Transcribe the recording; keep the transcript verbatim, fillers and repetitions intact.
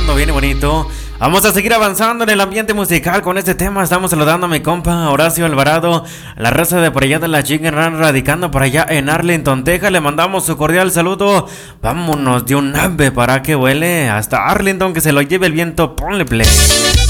sonando bien bonito. Vamos a seguir avanzando en el ambiente musical con este tema. Estamos saludando a mi compa Horacio Alvarado, la raza de por allá de la Chicken Run, radicando por allá en Arlington, Texas. Le mandamos su cordial saludo. Vámonos de un ave para que vuele hasta Arlington, que se lo lleve el viento. Ponle play.